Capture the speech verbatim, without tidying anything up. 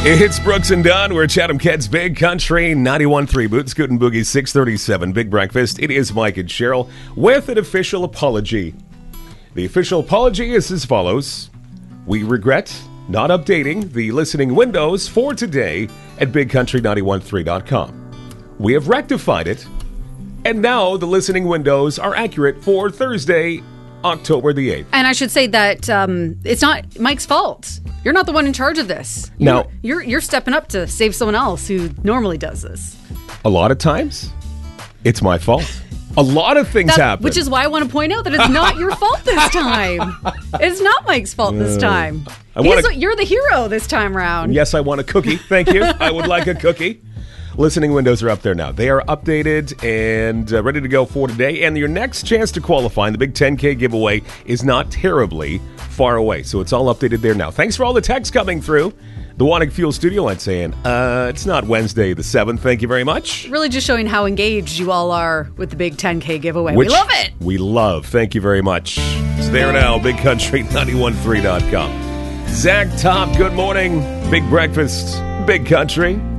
It's Brooks and Dunn. We're Chatham Kids Big Country ninety-one point three. Boot Scoot and Boogie six thirty-seven. Big Breakfast. It is Mike and Cheryl with an official apology. The official apology is as follows. We regret not updating the listening windows for today at big country nine one three dot com. We have rectified it, and now the listening windows are accurate for Thursday, October the eighth. And I should say that um, it's not Mike's fault. You're not the one in charge of this. No. You're, you're you're stepping up to save someone else who normally does this. A lot of times, it's my fault. A lot of things That- happen. Which is why I want to point out that it's not your fault this time. It's not Mike's fault this time. I wanna- He's, you're the hero this time round. Yes, I want a cookie. Thank you. I would like a cookie. Listening windows are up there now. They are updated and uh, ready to go for today. And your next chance to qualify in the Big ten K giveaway is not terribly far away. So it's all updated there now. Thanks for all the texts coming through. The Wanting Fuel studio line saying, uh, it's not Wednesday the seventh. Thank you very much. Really just showing how engaged you all are with the Big ten K giveaway. Which we love it. We love. Thank you very much. It's there now, big country nine one three dot com. Zach Top, good morning. Big Breakfast, Big Country.